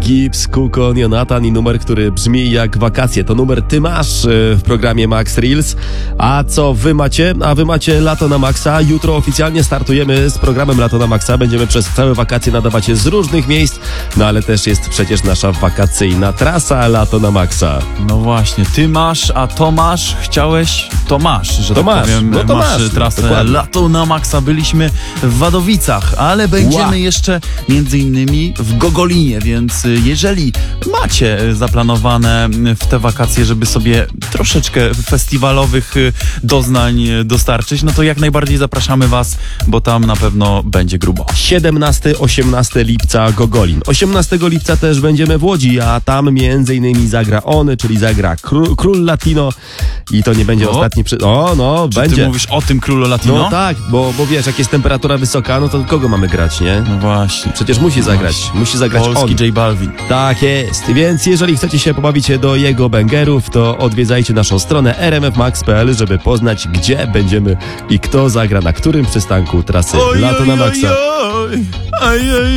Gibbs, Kukon, Jonathan i numer, który brzmi jak wakacje. To numer Ty masz w programie Max Reels. A co wy macie? A wy macie Lato na Maxa. Jutro oficjalnie startujemy z programem Lato na Maxa. Będziemy przez całe wakacje nadawać je z różnych miejsc, no ale też jest przecież nasza wakacyjna trasa Lato na Maxa. No właśnie, ty masz, a to masz, chciałeś, to masz, że To tak masz, powiem, no to masz masz, trasę dokładnie. Lato na Maxa. Byliśmy w Wadowicach, ale będziemy Ła. jeszcze między innymi w Gogolinie, więc jeżeli macie zaplanowane w te wakacje, żeby sobie troszeczkę festiwalowych doznań dostarczyć, no to jak najbardziej zapraszamy was, bo tam na pewno będzie grubo. 17-18 lipca Gogolin. 18 lipca też będziemy w Łodzi, a tam między innymi zagra on, czyli zagra Król Latino i to nie będzie ostatni Czy będzie. ty mówisz o tym Królu Latino? No tak, bo wiesz, jak jest temperatura wysoka, no to kogo mamy grać, nie? No właśnie. Przecież musi zagrać, musi zagrać on. Polski J Balvin. Tak jest, więc jeżeli chcecie się pobawić do jego bęgerów, to odwiedzajcie naszą stronę rmfmax.pl, żeby poznać, gdzie będziemy i kto zagra na którym przystanku trasy Lato na Maxa.